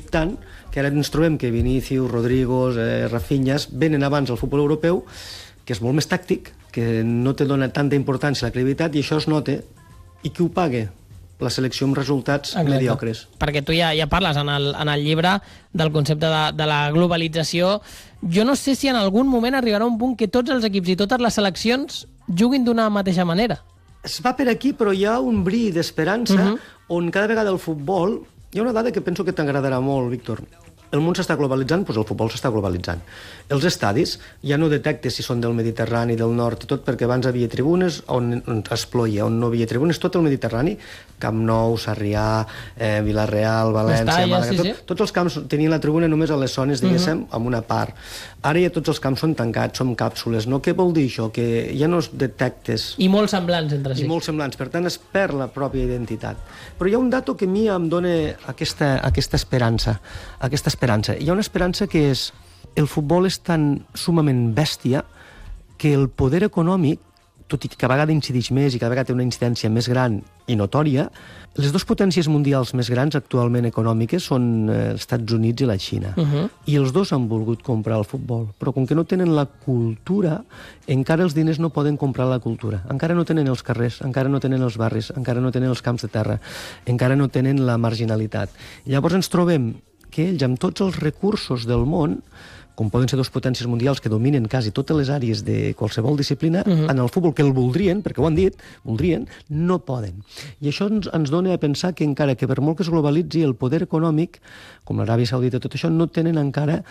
tant que ara ens trobem que Vinícius, Rodrigo, Rafinhas venen abans al futbol europeu, que és molt més tàctic, que no te dona tanta importància a la credibilitat, i això es nota. I qui ho paga? La selecció amb resultats mediocres. Perquè tu ja parles en el llibre del concepte de la globalització. Jo no sé si en algun moment arribarà un punt que tots els equips i totes les seleccions juguin d'una mateixa manera. Es va per aquí, però hi ha un bri d'esperança on cada vegada el futbol... Hi ha una dada que penso que t'agradarà molt, Víctor. El món s'està globalitzant, doncs el futbol s'està globalitzant. Els estadis ja no detectes si són del Mediterrani, del nord i tot, perquè abans havia tribunes on es ploia, on no havia tribunes, tot el Mediterrani, Camp Nou, Sarrià, Vila-real, València, Màlaga, tots els camps tenien la tribuna només a les zones, diguéssim, amb una part. Ara ja tots els camps són tancats, són càpsules, no? Què vol dir això? Que ja no es detectes... I molt semblants entre si. I molt semblants, per tant es perd la pròpia identitat. Però hi ha un dato que a mi em dona aquesta esperança. Hi ha una esperança que és... El futbol és tan sumament bèstia que el poder econòmic, tot i que cada vegada incideix més i cada vegada té una incidència més gran i notòria, les dues potències mundials més grans actualment econòmiques són els Estats Units i la Xina. I els dos han volgut comprar el futbol, però com que no tenen la cultura, encara els diners no poden comprar la cultura. Encara no tenen els carrers, encara no tenen els barris, encara no tenen els camps de terra, encara no tenen la marginalitat. I llavors ens trobem que ells, amb tots els recursos del món, com poden ser dues potències mundials que dominen quasi totes les àrees de qualsevol disciplina, en el futbol, que el voldrien, perquè ho han dit, voldrien, no poden. I això ens dona a pensar que encara que per molt que es globalitzi el poder econòmic, com l'Aràbia Saudita, tot això, no tenen encara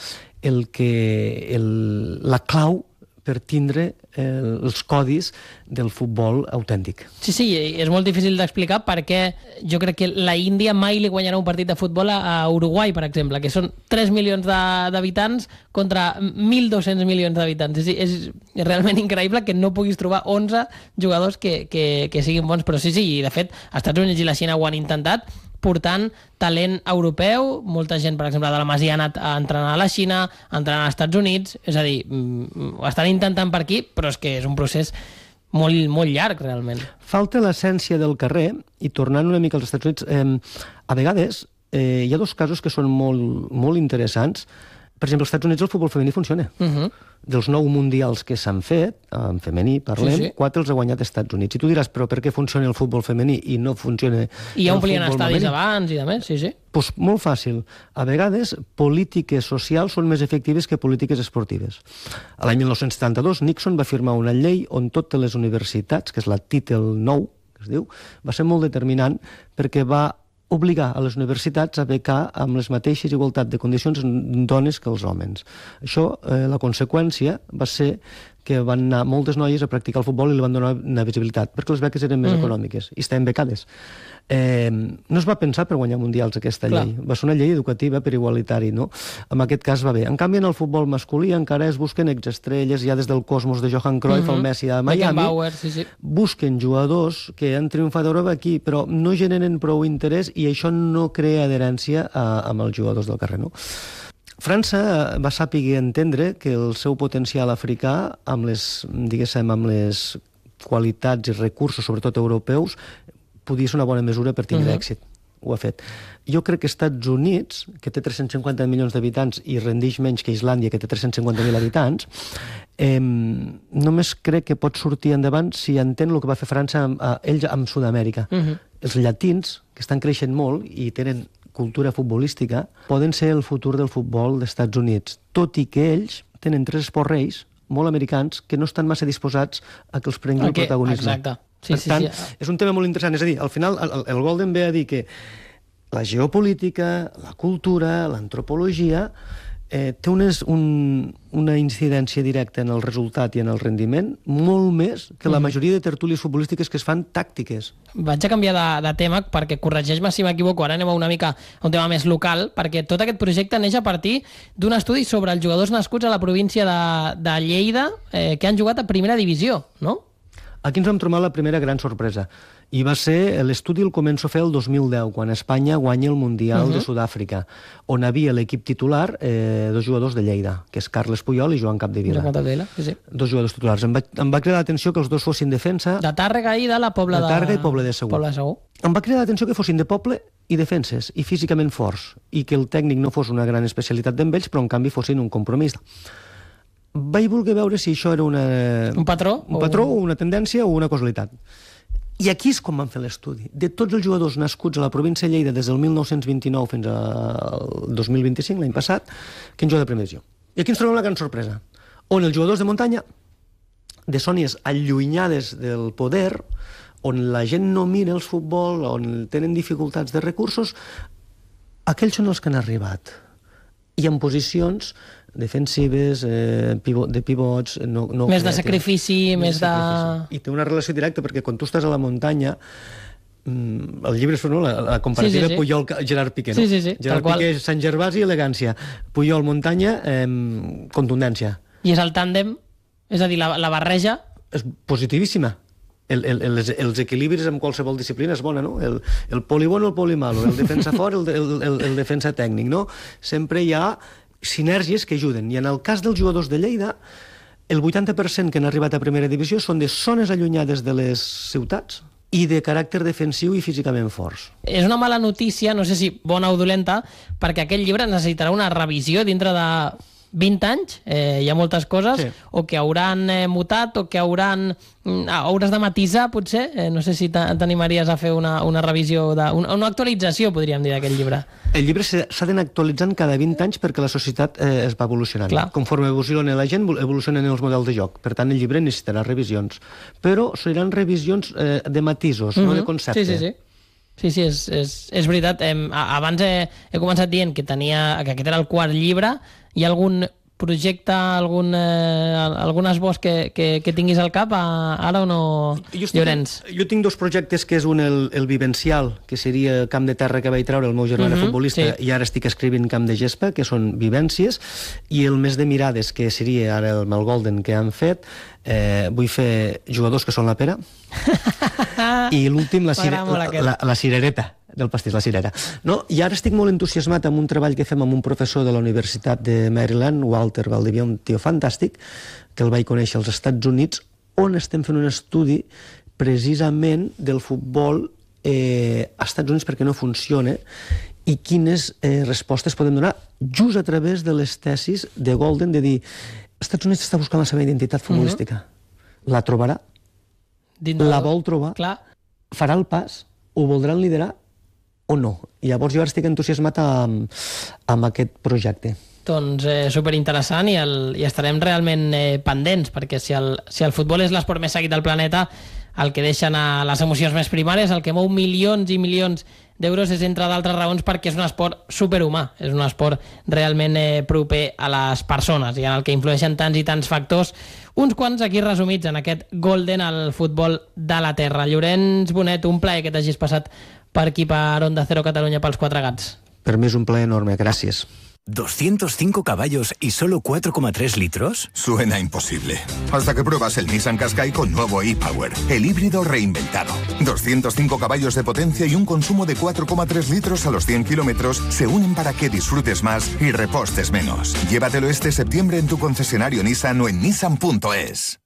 la clau per tindre els codis del futbol autèntic. Sí, és molt difícil d'explicar perquè jo crec que la Índia mai li guanyarà un partit de futbol a Uruguai, per exemple, que són 3 milions d'habitants contra 1.200 milions d'habitants. És realment increïble que no puguis trobar 11 jugadors que siguin bons, però sí, i de fet, els Estats Units i la Xina ho han intentat, portant talent europeu, molta gent, per exemple, de la Masia ha anat a entrenar a la Xina, a entrenar als Estats Units, és a dir, ho estan intentant per aquí, però és que és un procés molt, molt llarg, realment. Falta l'essència del carrer, i tornant una mica als Estats Units, a vegades hi ha dos casos que són molt, molt interessants. Per exemple, als Estats Units el futbol femení funciona. Dels 9 mundials que s'han fet, en femení parlem, 4 els ha guanyat als Estats Units. I tu diràs, però per què funciona el futbol femení i no funciona el futbol masculí? I ja omplien estadis abans i de més, sí. Doncs molt fàcil. A vegades, polítiques socials són més efectives que polítiques esportives. A l'any 1972, Nixon va firmar una llei on totes les universitats, que és la Title IX, que es diu, va ser molt determinant perquè va obligar a les universitats a becar amb les mateixes igualtat de condicions dones que els homes. Això, la conseqüència va ser que van anar moltes noies a practicar el futbol i li van donar una visibilitat, perquè les beques eren més econòmiques i estaven becades. No es va pensar per guanyar mundials aquesta llei. Va ser una llei educativa per igualitari, no? En aquest cas va bé. En canvi, en el futbol masculí encara es busquen exestrelles, ja des del Cosmos de Johan Cruyff, el Messi a Miami, busquen jugadors que han triomfat a Europa aquí, però no generen prou interès i això no crea adherència amb els jugadors del carrer, no? França va saber entendre que el seu potencial africà, amb les qualitats i recursos, sobretot europeus, podia ser una bona mesura per tindre èxit. Ho ha fet. Jo crec que Estats Units, que té 350 milions d'habitants i rendeix menys que Islàndia, que té 350.000 habitants, només crec que pot sortir endavant si entén el que va fer França ells amb Sud-amèrica. Els llatins, que estan creixent molt i tenen cultura futbolística, poden ser el futur del futbol dels Estats Units, tot i que ells tenen 3 esports reis molt americans que no estan massa disposats a que els prengui el protagonisme. Exacte. Per tant, és un tema molt interessant. És a dir, al final, el Golden ve a dir que la geopolítica, la cultura, l'antropologia té una incidència directa en el resultat i en el rendiment molt més que la majoria de tertúlies futbolístiques que es fan tàctiques. Vaig a canviar de tema perquè corregeix-me si m'equivoco, ara anem una mica a un tema més local, perquè tot aquest projecte neix a partir d'un estudi sobre els jugadors nascuts a la província de Lleida que han jugat a primera divisió, no? Aquí ens vam trobar la primera gran sorpresa. I va ser, l'estudi el començo a fer el 2010, quan Espanya guanya el Mundial de Sud-àfrica, on havia l'equip titular, dos jugadors de Lleida, que és Carles Puyol i Joan Capdevila. Joan Capdevila, sí. Dos jugadors titulars. Em va cridar l'atenció que els dos fossin defensa... De Tàrrega i de la Pobla de... De Tàrrega i Pobla de Segur. Em va cridar l'atenció que fossin de poble i defenses, i físicament forts, i que el tècnic no fos una gran especialitat d'ells, però en canvi fossin un compromís. Vaig voler veure si això era un patró? Un patró, o una tendència, o una causalitat. I aquí és quan van fer l'estudi. De tots els jugadors nascuts a la província de Lleida des del 1929 fins al 2025, l'any passat, que en juga de primera divisió. I aquí ens trobem la gran sorpresa, on els jugadors de muntanya, de zònies allunyades del poder, on la gent no mira el futbol, on tenen dificultats de recursos, aquells són els que han arribat. I en posicions defensives, de pivots... Més de sacrifici, més de... I té una relació directa, perquè quan tu estàs a la muntanya, el llibre és la comparativa Puyol-Gerard Piqué, no? Sí. Gerard Piqué, Sant Gervasi, elegància. Puyol, muntanya, contundència. I és el tàndem, és a dir, la barreja... És positivíssima. Els equilibris en qualsevol disciplina és bona, no? El poli bueno, el poli malo, el defensa fort, el defensa tècnic, no? Sempre hi ha sinergies que ajuden. I en el cas dels jugadors de Lleida, el 80% que han arribat a primera divisió són de zones allunyades de les ciutats i de caràcter defensiu i físicament forts. És una mala notícia, no sé si bona o dolenta, perquè aquest llibre necessitarà una revisió dintre de 20 anys, hi ha moltes coses, o que hauran mutat, o que hauràs de matisar, potser. No sé si t'animaries a fer una revisió, una actualització, podríem dir, d'aquest llibre. El llibre s'ha d'anar actualitzant cada 20 anys perquè la societat es va evolucionant. Clar. Conforme evoluciona la gent, evolucionen els models de joc. Per tant, el llibre necessitarà revisions. Però seran revisions de matisos, no de concepte. Sí, és veritat. Abans he començat dient que aquest era el quart llibre. Hi ha algun projecte, algun esbós que tinguis al cap ara o no, Llorenç? Jo tinc dos projectes, que és un el vivencial, que seria Camp de Terra, que vaig treure el meu germà futbolista, i ara estic escrivint Camp de Gespa, que són vivències, i el Mes de Mirades, que seria ara el Malgolden que han fet. Vull fer Jugadors que són la pera, i l'últim la cirereta del pastís, la cirera. No? I ara estic molt entusiasmat amb un treball que fem amb un professor de la Universitat de Maryland, Walter Valdivia, un tio fantàstic, que el vaig conèixer als Estats Units, on estem fent un estudi precisament del futbol als Estats Units perquè no funciona, i quines respostes podem donar just a través de les tesis de Golden, de dir, als Estats Units està buscant la seva identitat futbolística. La trobarà? La vol trobar? Farà el pas? Ho voldran liderar o no? I llavors jo ara estic entusiasmat amb aquest projecte. Doncs superinteressant, i estarem realment pendents, perquè si el futbol és l'esport més seguit del planeta, el que deixen a les emocions més primàries, el que mou milions i milions d'euros, és, entre d'altres raons, perquè és un esport superhumà, és un esport realment proper a les persones, i en el que influeixen tants i tants factors, uns quants aquí resumits en aquest Golden, al futbol de la terra. Llorenç Bonet, un plaer que t'hagis passat per aquí, per Onda Cero Catalunya, pels Quatre Gats. Per mi és un plaer enorme, gràcies. ¿205 caballos y solo 4,3 litros? Suena imposible. Hasta que pruebas el Nissan Qashqai con nuevo e-Power, el híbrido reinventado. 205 caballos de potencia y un consumo de 4,3 litros a los 100 kilómetros se unen para que disfrutes más y repostes menos. Llévatelo este septiembre en tu concesionario Nissan o en nissan.es.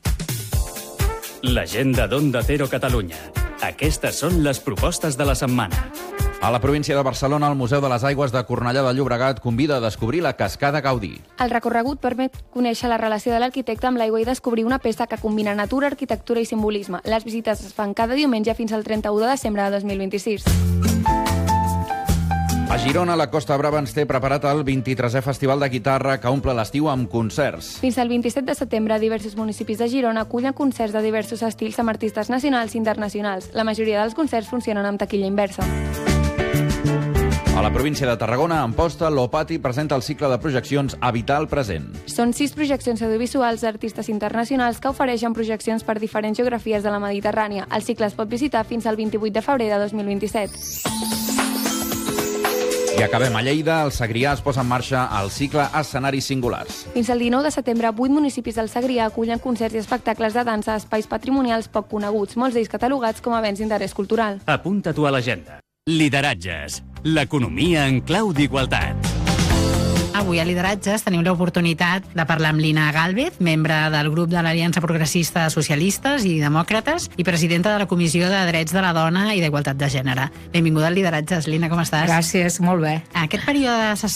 L'agenda d'Onda Cero Catalunya. Aquestes són les propostes de la setmana. A la província de Barcelona, el Museu de les Aigües de Cornellà de Llobregat convida a descobrir la Cascada Gaudí. El recorregut permet conèixer la relació de l'arquitecte amb l'aigua i descobrir una peça que combina natura, arquitectura i simbolisme. Les visites es fan cada diumenge fins al 31 de desembre de 2026. A Girona, la Costa Brava ens té preparat el 23è Festival de Guitarra, que omple l'estiu amb concerts. Fins al 27 de setembre, diversos municipis de Girona acullen concerts de diversos estils amb artistes nacionals i internacionals. La majoria dels concerts funcionen amb taquilla inversa. A la província de Tarragona, Amposta, l'Opati presenta el cicle de projeccions Habitar el present. Són 6 projeccions audiovisuals d'artistes internacionals que ofereixen projeccions per diferents geografies de la Mediterrània. El cicle es pot visitar fins al 28 de febrer de 2027. I acabem a Lleida. El Segrià es posa en marxa el cicle Escenaris Singulars. Fins al 19 de setembre, 8 municipis del Segrià acullen concerts i espectacles de dansa a espais patrimonials poc coneguts, molts d'ells catalogats com a béns d'interès cultural. Apunta-t'ho a l'agenda. Lideratges. L'economia en clau d'igualtat. Avui a Lideratges tenim l'oportunitat de parlar amb Lina Gálvez, membre del grup de l'Aliança Progressista de Socialistes i Demòcrates i presidenta de la Comissió de Drets de la Dona i d'Igualtat de Gènere. Benvinguda al Lideratges. Lina, com estàs? Gràcies, molt bé. Aquest període de